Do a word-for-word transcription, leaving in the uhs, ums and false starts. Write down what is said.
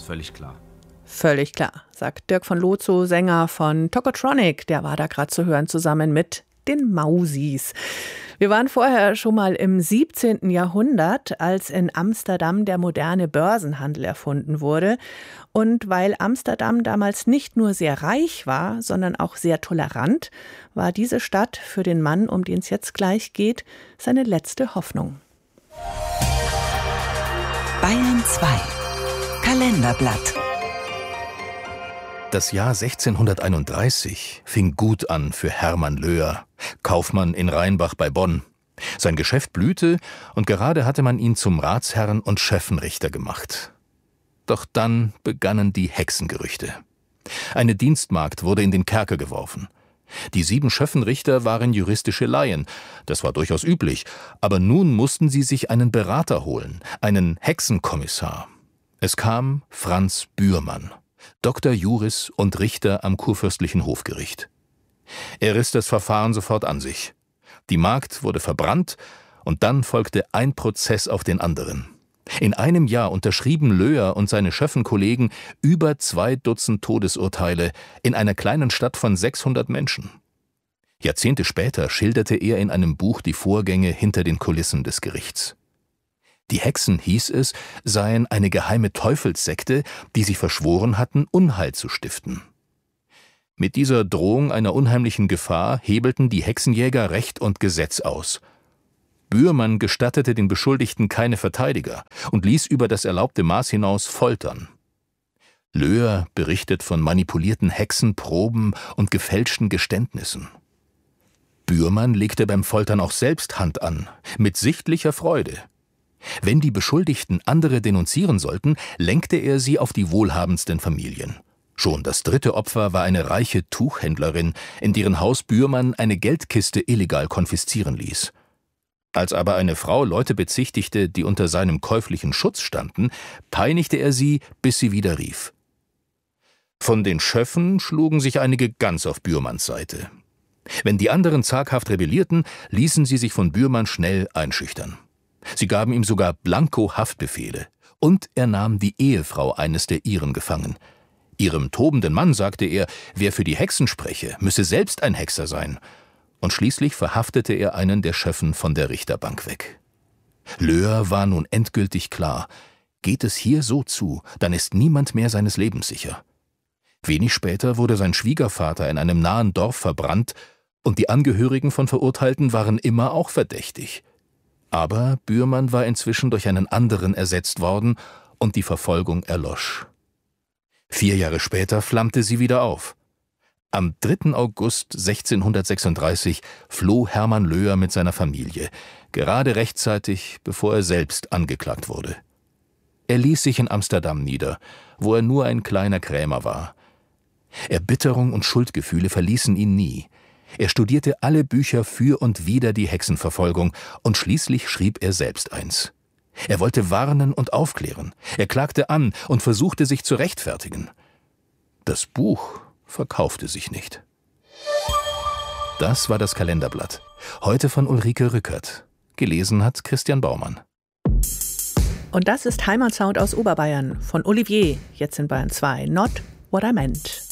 völlig klar. Völlig klar, sagt Dirk von Lozo, Sänger von Tokotronic. Der war da gerade zu hören, zusammen mit den Mausis. Wir waren vorher schon mal im siebzehnten Jahrhundert, als in Amsterdam der moderne Börsenhandel erfunden wurde. Und weil Amsterdam damals nicht nur sehr reich war, sondern auch sehr tolerant, war diese Stadt für den Mann, um den es jetzt gleich geht, seine letzte Hoffnung. Bayern zwei. Kalenderblatt. Das Jahr sechzehnhunderteinunddreißig fing gut an für Hermann Löher, Kaufmann in Rheinbach bei Bonn. Sein Geschäft blühte und gerade hatte man ihn zum Ratsherrn und Schöffenrichter gemacht. Doch dann begannen die Hexengerüchte. Eine Dienstmagd wurde in den Kerker geworfen. Die sieben Schöffenrichter waren juristische Laien, das war durchaus üblich, aber nun mussten sie sich einen Berater holen, einen Hexenkommissar. Es kam Franz Bührmann, Doktor Juris und Richter am kurfürstlichen Hofgericht. Er riss das Verfahren sofort an sich. Die Magd wurde verbrannt und dann folgte ein Prozess auf den anderen. In einem Jahr unterschrieben Löher und seine Schöffenkollegen über zwei Dutzend Todesurteile in einer kleinen Stadt von sechshundert Menschen. Jahrzehnte später schilderte er in einem Buch die Vorgänge hinter den Kulissen des Gerichts. Die Hexen, hieß es, seien eine geheime Teufelssekte, die sich verschworen hatten, Unheil zu stiften. Mit dieser Drohung einer unheimlichen Gefahr hebelten die Hexenjäger Recht und Gesetz aus. Bührmann gestattete den Beschuldigten keine Verteidiger und ließ über das erlaubte Maß hinaus foltern. Löher berichtet von manipulierten Hexenproben und gefälschten Geständnissen. Bührmann legte beim Foltern auch selbst Hand an, mit sichtlicher Freude. Wenn die Beschuldigten andere denunzieren sollten, lenkte er sie auf die wohlhabendsten Familien. Schon das dritte Opfer war eine reiche Tuchhändlerin, in deren Haus Bührmann eine Geldkiste illegal konfiszieren ließ. Als aber eine Frau Leute bezichtigte, die unter seinem käuflichen Schutz standen, peinigte er sie, bis sie widerrief. Von den Schöffen schlugen sich einige ganz auf Bührmanns Seite. Wenn die anderen zaghaft rebellierten, ließen sie sich von Bührmann schnell einschüchtern. Sie gaben ihm sogar Blanko-Haftbefehle, und er nahm die Ehefrau eines der ihren gefangen. Ihrem tobenden Mann sagte er, wer für die Hexen spreche, müsse selbst ein Hexer sein. Und schließlich verhaftete er einen der Schöffen von der Richterbank weg. Löher war nun endgültig klar, geht es hier so zu, dann ist niemand mehr seines Lebens sicher. Wenig später wurde sein Schwiegervater in einem nahen Dorf verbrannt und die Angehörigen von Verurteilten waren immer auch verdächtig. Aber Bührmann war inzwischen durch einen anderen ersetzt worden und die Verfolgung erlosch. Vier Jahre später flammte sie wieder auf. Am dritten August sechzehnhundertsechsunddreißig floh Hermann Löher mit seiner Familie, gerade rechtzeitig, bevor er selbst angeklagt wurde. Er ließ sich in Amsterdam nieder, wo er nur ein kleiner Krämer war. Erbitterung und Schuldgefühle verließen ihn nie. Er studierte alle Bücher für und wider die Hexenverfolgung und schließlich schrieb er selbst eins. Er wollte warnen und aufklären. Er klagte an und versuchte sich zu rechtfertigen. Das Buch verkaufte sich nicht. Das war das Kalenderblatt. Heute von Ulrike Rückert. Gelesen hat Christian Baumann. Und das ist Heimatsound aus Oberbayern von Olivier, jetzt in Bayern zwei. Not What I Meant.